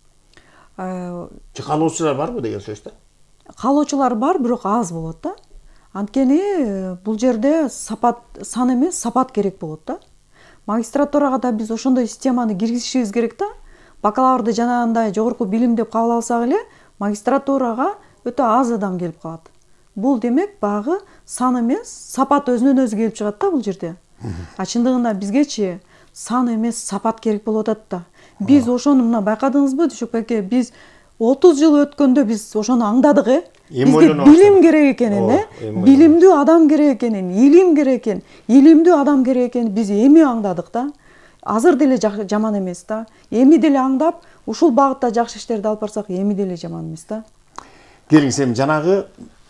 Каалоочулар барбы деген сөз да? Каалоочулар бар, бирок аз болот да. Анткени бул жерде сан эмес, сапат керек болот да. Магистратурага да биз ошондой системаны киргизишибиз керек да. Бакалаврды жанагындай жогорку билим деп кабыл алсак эле, магистратурага өтө аз адам келип калат. Бул демек багы сан эмес, сапат өзүнөн өзү келип чыгат да бул жерде. Чындыгында бизгечи сан эмес, сапат керек болуп атат да. Биз ошону мына байкадыңызбы, Дүйшөкбек, биз 30 жыл өткөндө биз ошону аңдадык, Бизге билим керек экенин, билимдүү адам керек экенин, илим керек экен, илимдүү адам керек экенин биз эми аңдадык да. Азыр деле жаман эмес да. Эми деле аңдап, ушул багытта жакшы иштерди алып барсак, эми деле жаман эмес да. Келиңиз, эми жанагы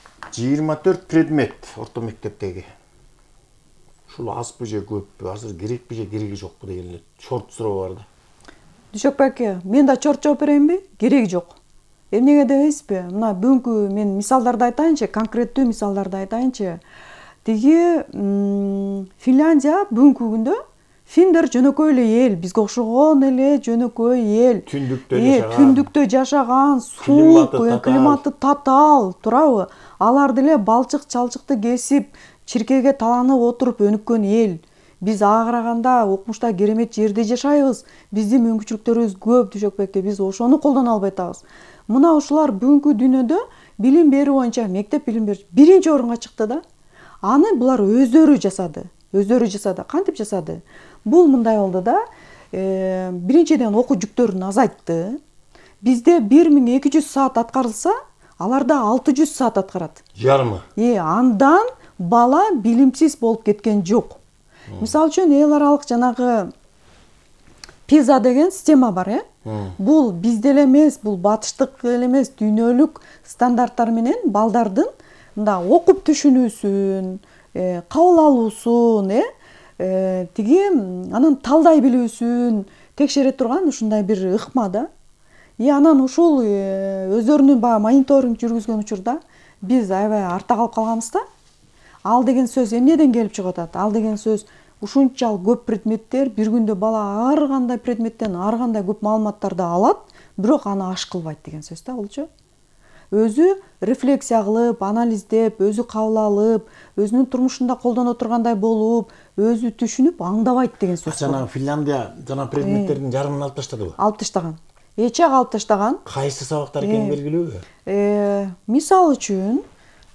24 предмет орто мектептеги. Ушул азбы же көппү, азыр керекпи же кереги жокпу деген эле чорт суроо бар да. Дүйшөкбек, мен да чорт жооп берейинби? Кереги жок. Эмнеге дебейсизби? Мына бүгүнкү мен мисалдарды айтайынчы, конкреттүү мисалдарды айтайынчы. Тиги Финляндия бүгүнкү күндө финдер жөнөкөй эле эл, бизге окшогон эле жөнөкөй эл. Түндүктө жашаган, суук, климаты татаал, туурабы? Алар деле балчык-чалчыкты кесип, чиркеге таланып отуруп өнүккөн эл. Биз ага караганда окумушта керемет жерде жашайбыз. Биздин мүмкүнчүлүктөрүбүз көп, Дүйшөкбек, биз ошону колдоно албай атабыз. Мына ушулар бүгүнкү дүйнөдө билим берүү боюнча мектеп билим берүү биринчи орунга чыкты да. Аны булар өздөрү жасады. Кантип жасады? Бул мындай болду да. Биринчиден окуу жүктөрүн азайтты. Бизде 1200 саат аткарылса, аларда 600 саат аткарат. Жарымы? Андан бала билимсиз болуп кеткен жок. Мисалы үчүн эл аралык жанагы PISA деген система бар, Бул бизде эле эмес, бул батыштык эле эмес, дүйнөлүк стандарттар менен балдардын мында окуп түшүнүүсүн, кабыл алуусун, тиги анан талдай билүүсүн текшере турган ушундай бир ыкма да. Анан ушул өздөрүнүн баягы мониторинг жүргүзгөн учурда биз аябай артта калып калганбыз да. Ал деген сөз эмнеден келип чыгып атат? Ал деген сөз ушунчалык көп предметтер бир күндө бала ар кандай предметтен ар кандай көп маалыматтарды алат, бирок аны аш кылбайт деген сөз да булчу. Өзү рефлексия кылып, анализдеп, өзү кабыл алып, өзүнүн турмушунда колдоно тургандай болуп, өзү түшүнүп аңдабайт деген сөз. Жана Финляндия жана предметтердин жарымын алып таштадыбы? Алып таштаган. Эч ак алып таштаган. Кайсы сабактар экени белгилүүбү? Мисал үчүн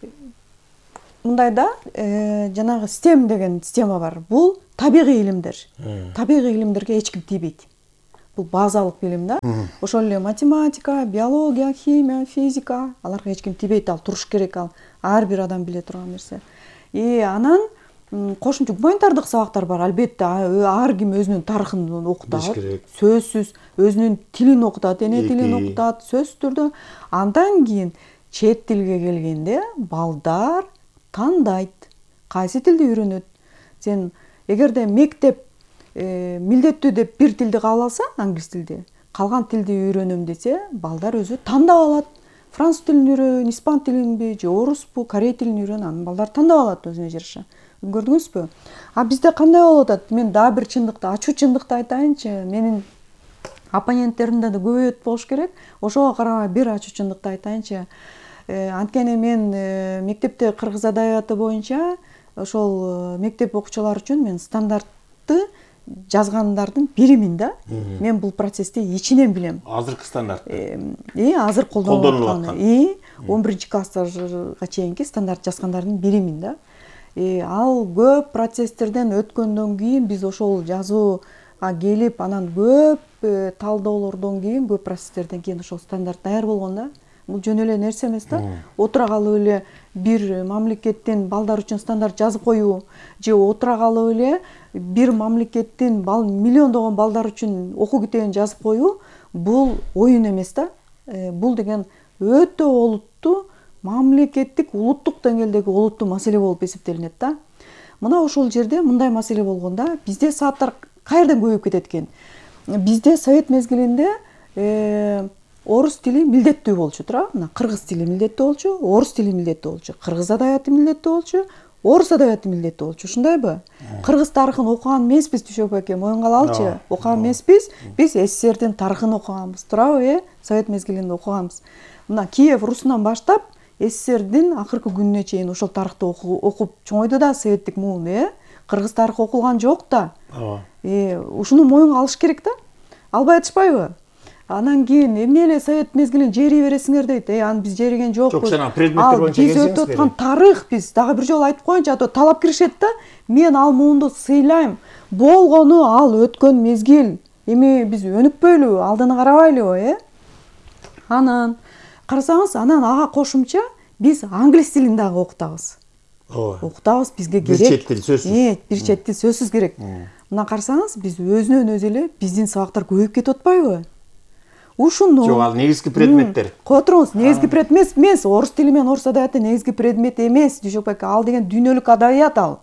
мындайда жанагы STEM деген система бар. Бул табигый илимдер. Табигый илимдерге эч ким тийбейт. Бул базалык билим да. Ошол эле математика, биология, химия, физика, аларга эч ким тийбейт, ал туруш керек, ал ар бир адам биле турган нерсе. Анан кошумча гуманитардык сабактар бар, албетте, ар ким өзүнүн тарыхын окутат. Сөзсүз өзүнүн тилин окутат, эне тилин окутат, сөзсүз түрдө. Андан кийин чет тилге келгенде балдар тандайт, кайсы тилди үйрөнөт. Сен эгерде мектеп милдеттүү деп бир тилди кабыл алса, англис тилди, калган тилди үйрөнөм десе, балдар өзү тандап алат. Француз тилин үйрөн, испан тилинби, же оруспу, корей тилин үйрөн, анан балдар тандап алат өзүнө жараша. Көрдүңүзбү? Бизде кандай болуп атат? Мен дагы бир чындыкты, ачуу чындыкты айтайынчы. Менин оппоненттеримде да көбөйөт болуш керек. Ошого карабай бир ачуу чындыкты айтайынчы. Анткени мен мектепте кыргыз адабияты боюнча ошол мектеп окуучулары үчүн мен стандартты жазгандардын биримин да. Мен бул процессти ичинен билем. Азыркы стандарт. Азыр колдонулуп аткан. 11-класска чейинки стандарт жазгандардын биримин да. Ал көп процесстерден өткөндөн кийин биз ошол жазууга келип, анан көп талдоолордон кийин, көп процесстерден кийин ошол стандарт даяр болгон да. Бул жөн эле нерсе эмес да. Отура калып эле бир мамлекеттин балдар үчүн стандарт жазып коюу, же отура калып эле бир мамлекеттин миллиондогон балдар үчүн окуу китебин жазып коюу, бул оюн эмес да. Бул деген өтө олуттуу, мамлекеттик, улуттук деңгээлдеги олуттуу маселе болуп эсептелинет да. Мына ошол жерде мындай маселе болгонда бизде сааттар каерден көбөйүп кетет экен? Бизде совет мезгилинде орус тили милдеттүү болчу, мына кыргыз тили милдеттүү болчу, орус тили милдеттүү болчу, кыргыз адабияты милдеттүү болчу, орус адабияты милдеттүү болчу, ушундайбы? Кыргыз тарыхын окуган эмеспиз, Түшөк аке, моюнга алалычы. Окуган эмеспиз, биз СССРдин тарыхын окуганбыз, совет мезгилинде окуганбыз. Мына Киев русунан баштап СССРдин акыркы күнүнө чейин ошол тарыхты окуп чоңойду да советтик муун, кыргыз тарыхы окулган жок да. Ушуну моюнга алыш керек да. Албай атышпайбы? Анан кийин эмне эле совет мезгилин жери бересиңер дейт. Аны биз жериген жокпуз. Жок, предметтер боюнча биз өтүп аткан тарых, биз дагы бир жолу айтып коеюнчу, ато талап киришет да. Мен ал муунду сыйлайм. Болгону ал өткөн мезгил. Эми биз өнүкпөйлүбү, алдыны карабайлыбы, Анан карасаңыз, анан ага кошумча биз англис тилин дагы окутабыз. Окутабыз, бизге керек. Бир чет тил сөзсүз. Бир чет тил сөзсүз керек. Мына карасаңыз, биз өзүнөн өзү эле биздин сабактар көбөйүп кетип атпайбы? Ушуну жок, ал негизги предметтер. Кое туруңуз, негизги предмет эмес, орус тили менен орус адабияты негизги предмет эмес, Түшөк аке, ал деген дүйнөлүк адабият ал.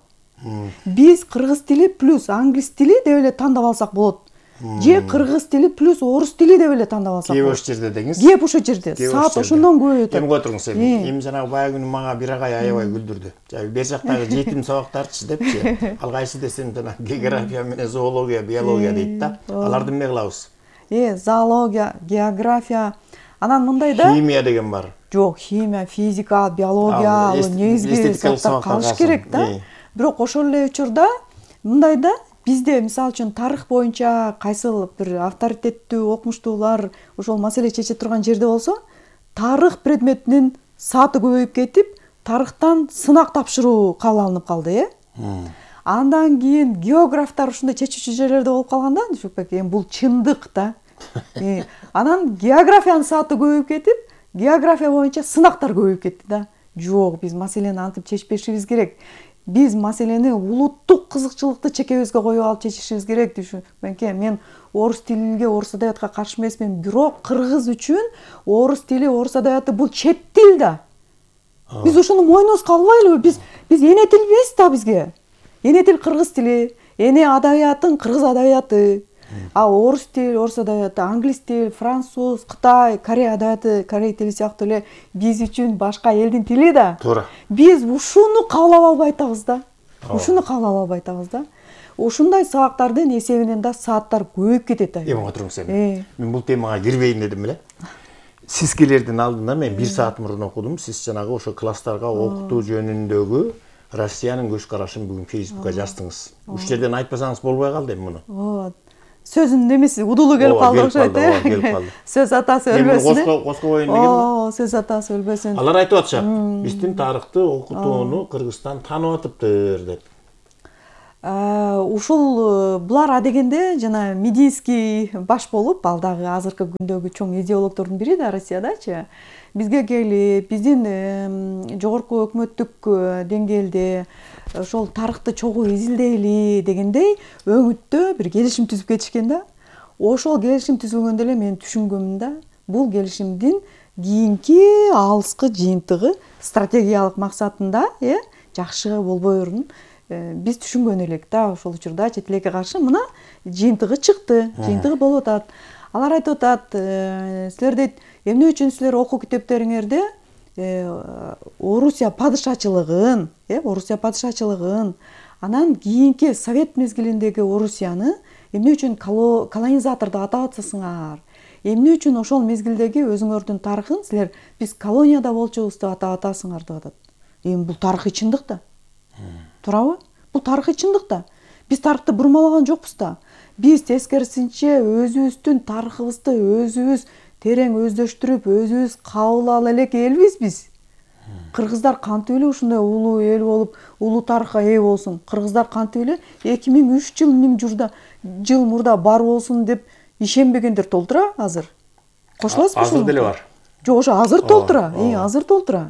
Биз кыргыз тили плюс англис тили деп эле тандап алсак болот. Же кыргыз тили плюс орус тили деп эле тандап алсак болот. Кеп ошол жерде деңиз. Кеп ошол жерде. Саат ошондон көбөйөт. Эми кое туруңуз, эми жанагы баягы күнү мага бир агай аябай күлдүрдү. Бер жактагы жетим сабактарчы депчи. Ал кайсы десем жана география менен зоология, биология дейт да. Аларды эмне кылабыз? Зоология, география, анан мындай да. Химия деген бар. Жок, химия, физика, биология, негизги сабактар калыш керек да. Бирок ошол эле учурда мындай да, бизде мисалы үчүн тарых боюнча кайсыл бир авторитеттүү окумуштуулар ошол маселе чече турган жерде болсо, тарых предметинин сааты көбөйүп кетип, тарыхтан сынак тапшыруу кабыл алынып калды, Андан кийин географтар ушундай чечүүчү жерлерде болуп калганда, Түшөк аке, эми бул чындык да. Анан географиянын сааты көбөйүп кетип, география боюнча сынактар көбөйүп кетти да. Жок, биз маселени антип чечпешибиз керек. Биз маселени улуттук кызыкчылыкты чекебизге коюп алып чечишибиз керек, Түшөк аке. Мен орус тилиге, орус адабиятка каршы эмесмин, бирок кыргыз үчүн орус тили, орус адабияты бул чет тил да. Биз ушуну мойнубузга албайлыбы? Биз эне тил эмес да бизге. Эне тил кыргыз тили, эне адабиятын кыргыз адабияты. Орус тил, орус адабияты, англис тил, француз, Кытай, Корей адабияты, Корей тили сыяктуу эле биз үчүн башка элдин тили да. Туура. Биз ушуну кабыл ала албай атабыз да. ушундай сабактардын эсебинен да сааттар көбөйүп кетет. Эми отуруңуз эми. Мен бул темага кирбейин дедим эле. Сиз келердин алдында мен 1 саат мурун окудум. Сиз жанагы ошо класстарга окутуу жөнүндөгү Россиянын көз карашын бүгүн Facebookка жаздыңыз. Уш жерден айтпасаңыз болбой калды эми муну. Сөзүн немеси удулу келип калды окшойт, келип калды. Сөз атасы өлбөсүн. Мен коско коеюн дегенмин. Сөз атасы өлбөсүн. Алар айтып атышат. Биздин тарыхты окутууну Кыргызстан таанып атыптыр деп. Ушул булар адегенде жана Мединский баш болуп, ал дагы азыркы күндөгү чоң идеологдордун бири да Россиядачы. Бизге келип, биздин жогорку өкмөттүк деңгээлде ошол тарыхты чогуу изилдейли дегендей өңүттө бир келишим түзүп кетишкен да. Ошол келишим түзүлгөндө эле мен түшүнгөмүн да, бул келишимдин кийинки алыскы жыйынтыгы стратегиялык максатында жакшы болбоорун биз түшүнгөн элек да. Ошол учурда чет элекке каршы мына жыйынтыгы чыкты, жыйынтыгы болуп атат. Алар айтып атат, силер дейт, эмне үчүн силер окуу китептериңерде Орусия падышачылыгын, анан кийинки совет мезгилиндеги Орусияны эмне үчүн колонизатор деп атап атасыңар? Эмне үчүн ошол мезгилдеги өзүңөрдүн тарыхын силер биз колонияда болчубуз деп атап атасыңар деп атат. Эми бул тарыхый чындык да. Туурабы? Бул тарыхый чындык да. Биз тарыхты бурмалаган жокпуз да. Биз тескерисинче өзүбүздүн тарыхыбызды өзүбүз терең өздөштүрүп, өзүбүз кабыл ала элек элбиз биз. Кыргыздар кантип эле ушундай улуу эл болуп, улуу тарыхка ээ болсун? Кыргыздар кантип эле 2003 жыл мурда бар болсун деп ишенбегендер толтура азыр. Кошуласызбы? Азыр деле бар. Жок, ошо азыр толтура. Азыр толтура.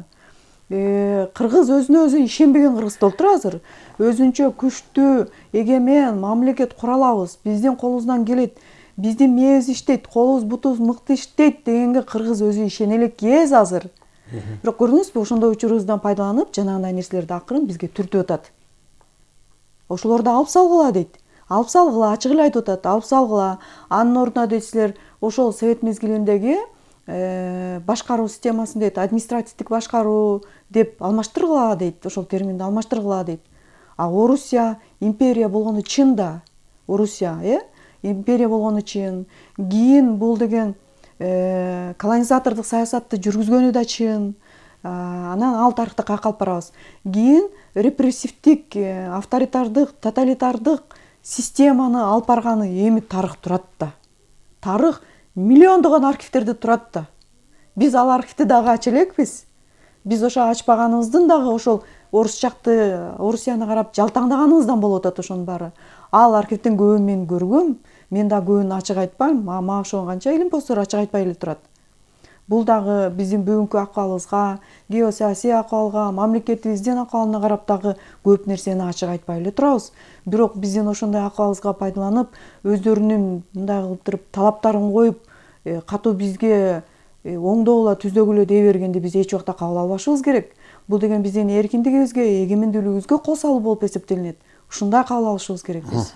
Кыргыз өзүнө өзү ишенбеген кыргыз толтура азыр. Өзүнчө күчтүү, эгемен мамлекет кура алабыз. Биздин колубуздан келет. Биздин мээбиз иштейт, колубуз бутубуз мыкты иштейт дегенге кыргыз өзү ишене элек кез азыр. Бирок көрдүңүзбү, ошондой учурубуздан пайдаланып, жанагындай нерселерди акырын бизге түртүп атат. Ошолорду алып салгыла дейт. Алып салгыла, ачык эле айтып атат, алып салгыла. Анын ордуна дейт силер ошол совет мезгилиндеги башкаруу системасын дейт, административдик башкаруу деп алмаштыргыла дейт, ошол терминди алмаштыргыла дейт. А Орусия империя болгону чын да. Орусия, империя болгону чын. Кийин бул деген колонизатордук саясатты жүргүзгөнү да чын. Анан ал тарыхты каяка алып барабыз. Кийин репрессивдик, авторитардык, тоталитардык системаны алып барганы эми тарых турат да. Тарых миллиондогон архивтерде турат да. Биз ал архивди дагы ача элекпиз. Биз ошо ачпаганыбыздын дагы ошол орус жакты, Орусияны карап жалтаңдаганыбыздан болуп атат ошонун баары. Ал архивдин көбүн мен көргөм. Мен да көбүн ачык айтпайм. Мага ошого канча илим-постор ачык айтпай эле турат. Бул дагы биздин бүгүнкү акыбалыбызга, геосаясий акыбалга, мамлекетибиздин акыбалына карап дагы көп нерсени ачык айтпай эле турабыз. Бирок биздин ошондой акыбалыбызга пайдаланып, өздөрүнүн мындай кылып туруп талаптарын коюп, катуу бизге оңдогула, түздөгүлө дей бергенди биз эч убакта кабыл албашыбыз керек. Бул деген биздин эркиндигибизге, эгемендүүлүгүбүзгө кол салуу болуп эсептелинет. Ушундай кабыл алышыбыз керек биз.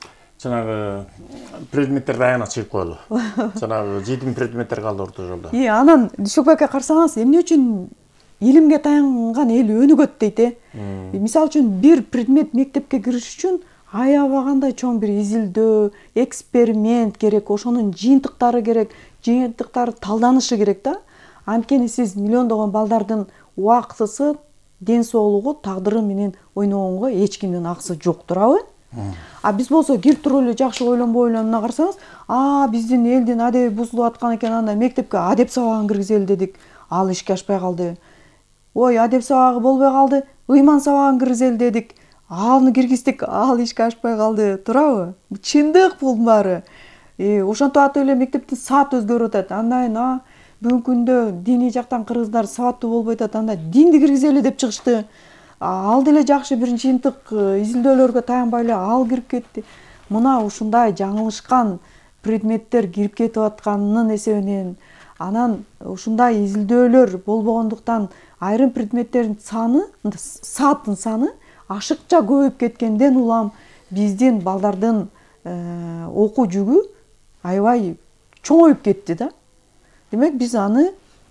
Жанагы предметтерди аягына чыгып коелу. Жанагы 7 предметтер калды орто жолдо. Анан Дүйшөкбекке карасаңыз, эмне үчүн илимге таянган эл өнүгөт дейт. Мисалы үчүн бир предмет мектепке кириш үчүн аябагандай чоң бир изилдөө, эксперимент керек, ошонун жыйынтыктары керек, жыйынтыктары талданышы керек да. Анткени сиз миллиондогон балдардын убактысы, ден соолугу, тагдыры менен ойногонго эч кимдин акысы жок, туурабы? А биз болсо келип туруп эле жакшы ойлонбой эле мына карасаңыз, биздин элдин адеби бузулуп аткан экен, анда мектепке адеп сабагын киргизели дедик. Ал ишке ашпай калды. Ой, адеп сабагы болбой калды, ыйман сабагын киргизели дедик. Аны киргиздик, ал ишке ашпай калды, туурабы? Чындык бул баары. Ошентип атып эле мектептин сааты өзгөрүп атат. Андан бүгүнкү күндө диний жактан кыргыздар сабаттуу болбой атат, анда динди киргизели деп чыгышты. Ал деле жакшы бир жыйынтык изилдөөлөргө таянбай эле ал кирип кетти. Мына ушундай жаңылышкан предметтер кирип кетип атканынын эсебинен, анан ушундай изилдөөлөр болбогондуктан айрым предметтердин саны, сааттын саны ашыкча көбөйүп кеткенден улам биздин балдардын окуу жүгү аябай чоңоюп кетти да. Демек биз аны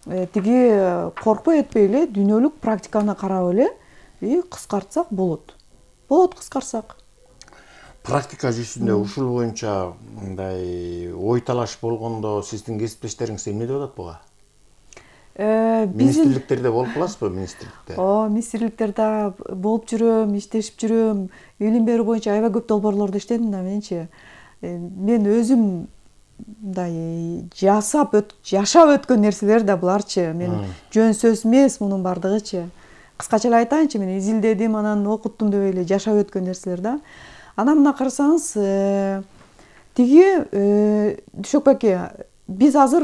тиги коркпой этпей эле дүйнөлүк практиканы карап эле кыскартсак болот. Кыскарсак. практика жүзүндө ушул боюнча мындай ой талаш болгондо сиздин кесиптештериңиз эмне деп атат буга? Министрликтерде болуп каласызбы, министрликте? Министрликтерде болуп жүрөм, иштешип жүрөм. Билим берүү боюнча аябай көп долбоорлордо иштедим да менчи. Мен өзүм мындай жашап өткөн нерселер да буларчы. Мен жөн сөз эмес мунун бардыгычы. Кыскача эле айтайынчы, мен изилдедим, анан окуттум деп эле жашап өткөн нерселер да. Анан мына карасаңыз, тиги Дүшөкбеке, биз азыр